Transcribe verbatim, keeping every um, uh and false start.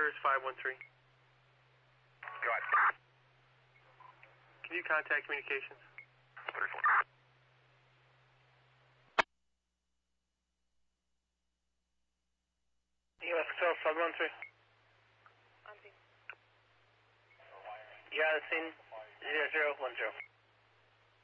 Clear is five one three. Go ahead. Can you contact communications? thirty-four. U S Control five one three. On scene. You got a scene zero zero one zero.